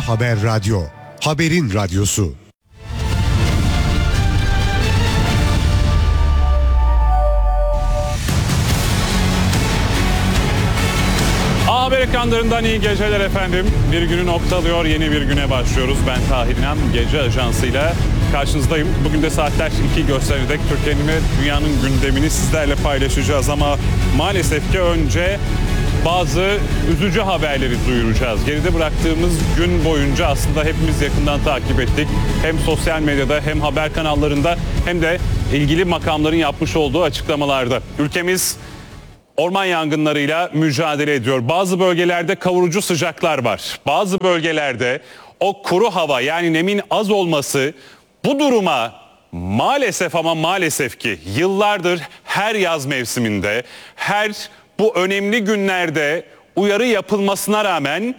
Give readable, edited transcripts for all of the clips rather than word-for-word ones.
Haber Radyo, haberin radyosu. Haber ekranlarından iyi geceler efendim. Bir günü noktalıyor, yeni bir güne başlıyoruz. Ben Tahir İnan, Gece Ajansı'yla karşınızdayım. Bugün de saatler 2 göstererek Türkiye'nin ve dünyanın gündemini sizlerle paylaşacağız. Ama maalesef ki önce bazı üzücü haberleri duyuracağız. Geride bıraktığımız gün boyunca aslında hepimiz yakından takip ettik. Hem sosyal medyada hem haber kanallarında hem de ilgili makamların yapmış olduğu açıklamalarda. Ülkemiz orman yangınlarıyla mücadele ediyor. Bazı bölgelerde kavurucu sıcaklar var. Bazı bölgelerde o kuru hava, yani nemin az olması bu duruma maalesef ama maalesef ki yıllardır her yaz mevsiminde, her bu önemli günlerde uyarı yapılmasına rağmen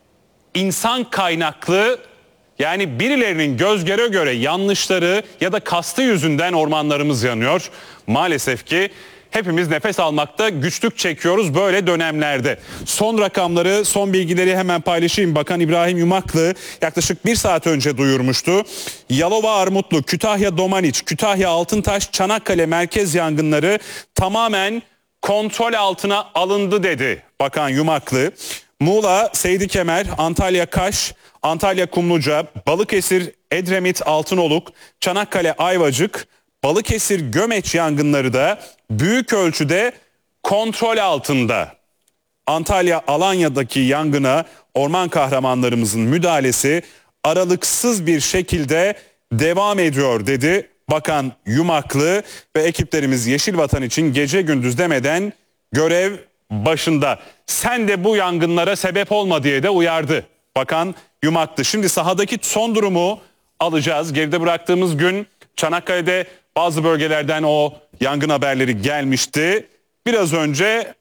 insan kaynaklı, yani birilerinin göz göre göre yanlışları ya da kastı yüzünden ormanlarımız yanıyor. Maalesef ki hepimiz nefes almakta güçlük çekiyoruz böyle dönemlerde. Son rakamları, son bilgileri hemen paylaşayım. Bakan İbrahim Yumaklı yaklaşık bir saat önce duyurmuştu. Yalova Armutlu, Kütahya Domaniç, Kütahya Altıntaş, Çanakkale merkez yangınları tamamen kontrol altına alındı dedi Bakan Yumaklı. Muğla, Seydi Kemer, Antalya Kaş, Antalya Kumluca, Balıkesir Edremit Altınoluk, Çanakkale Ayvacık, Balıkesir Gömeç yangınları da büyük ölçüde kontrol altında. Antalya Alanya'daki yangına orman kahramanlarımızın müdahalesi aralıksız bir şekilde devam ediyor dedi Bakan Yumaklı ve ekiplerimiz Yeşil Vatan için gece gündüz demeden görev başında. Sen de bu yangınlara sebep olma diye de uyardı Bakan Yumaklı. Şimdi sahadaki son durumu alacağız. Geride bıraktığımız gün Çanakkale'de bazı bölgelerden o yangın haberleri gelmişti. Biraz önce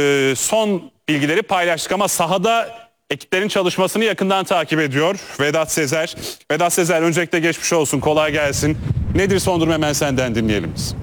son bilgileri paylaştık ama sahada ekiplerin çalışmasını yakından takip ediyor Vedat Sezer. Vedat Sezer, öncelikle geçmiş olsun, kolay gelsin. Nedir son durum, hemen senden dinleyelim biz.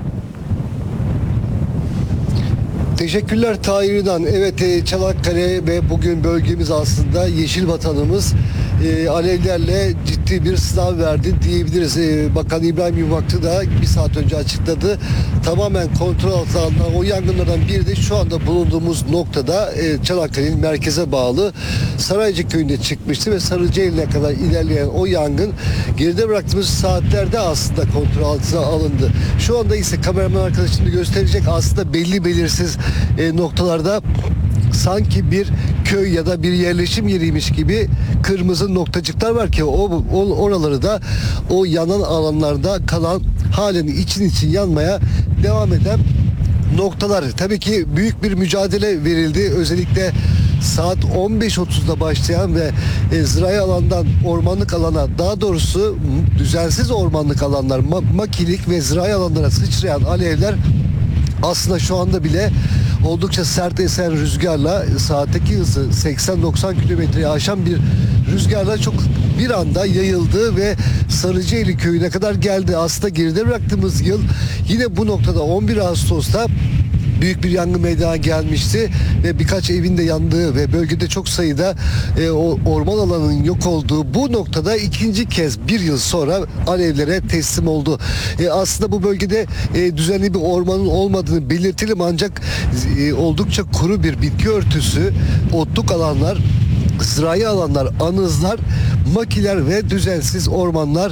Teşekkürler Tahir'den. Evet, Çanakkale ve bugün bölgemiz aslında Yeşil Vatanımız alevlerle ciddi bir sınav verdi diyebiliriz. Bakan İbrahim Yumaklı da bir saat önce açıkladı. Tamamen kontrol altına alınan o yangınlardan biri de şu anda bulunduğumuz noktada Çanakkale'nin merkeze bağlı Saraycı köyünde çıkmıştı ve Sarıcıeli'ne kadar ilerleyen o yangın geride bıraktığımız saatlerde aslında kontrol altına alındı. Şu anda ise kameraman arkadaşım da gösterecek, aslında belli belirsiz noktalarda sanki bir köy ya da bir yerleşim yeriymiş gibi kırmızı noktacıklar var ki oraları da o yanan alanlarda kalan, halen için yanmaya devam eden noktalar. Tabii ki büyük bir mücadele verildi. Özellikle saat 15.30'da başlayan ve zirai alandan ormanlık alana, daha doğrusu düzensiz ormanlık alanlar, makilik ve zirai alanlara sıçrayan alevler aslında şu anda bile oldukça sert esen rüzgarla, saatteki hızı 80-90 kilometreyi aşan bir rüzgarla çok bir anda yayıldı ve Sarıcıeli köyüne kadar geldi. Aslında geride bıraktığımız yıl yine bu noktada 11 Ağustos'ta büyük bir yangın meydana gelmişti ve birkaç evin de yandığı ve bölgede çok sayıda o orman alanının yok olduğu bu noktada ikinci kez bir yıl sonra alevlere teslim oldu. Aslında bu bölgede düzenli bir ormanın olmadığını belirtelim, ancak oldukça kuru bir bitki örtüsü, otluk alanlar, zirai alanlar, anızlar, makiler ve düzensiz ormanlar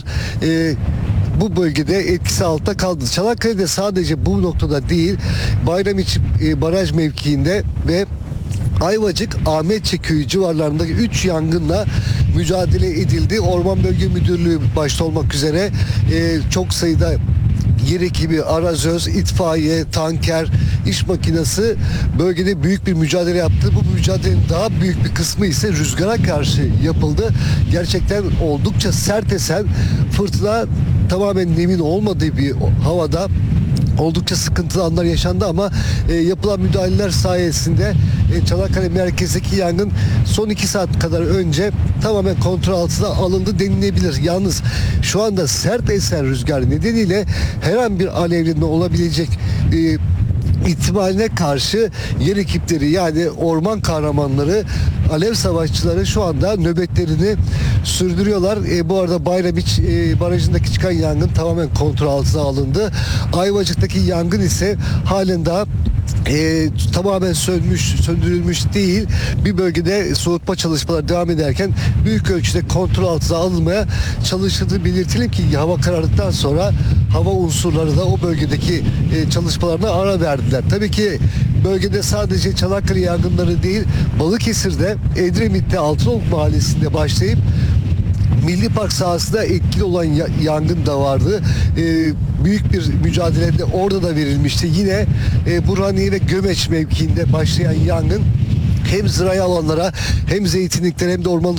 bu bölgede etkisi altında kaldı. Çanakkale'de sadece bu noktada değil, Bayramiçi baraj mevkiinde ve Ayvacık, Ahmetçe köyü civarlarındaki 3 yangınla mücadele edildi. Orman Bölge Müdürlüğü başta olmak üzere çok sayıda yer ekibi, arazöz, itfaiye, tanker, iş makinesi bölgede büyük bir mücadele yaptı. Bu mücadelenin daha büyük bir kısmı ise rüzgara karşı yapıldı. Gerçekten oldukça sert esen, fırtına tamamen nemin olmadığı bir havada oldukça sıkıntılı anlar yaşandı ama yapılan müdahaleler sayesinde Çanakkale merkezdeki yangın son 2 saat kadar önce tamamen kontrol altına alındı denilebilir. Yalnız şu anda sert esen rüzgar nedeniyle her an bir alevlenme olabilecek ihtimaline karşı yer ekipleri, yani orman kahramanları, alev savaşçıları şu anda nöbetlerini sürdürüyorlar. Bu arada Bayramiç barajındaki çıkan yangın tamamen kontrol altına alındı. Ayvacık'taki yangın ise halen daha tamamen söndürülmüş değil. Bir bölgede soğutma çalışmaları devam ederken büyük ölçüde kontrol altına alınmaya çalışıldığı belirtelim ki hava karardıktan sonra hava unsurları da o bölgedeki çalışmalarına ara verdiler. Tabii ki bölgede sadece Çanakkale yangınları değil, Balıkesir'de, Edremit'te, Altınoluk Mahallesi'nde başlayıp Milli Park sahasında etkili olan yangın da vardı. Büyük bir mücadelede orada da verilmişti. Yine Burhaniye ve Gömeç mevkiinde başlayan yangın hem zirai alanlara hem zeytinliklere hem de ormanlık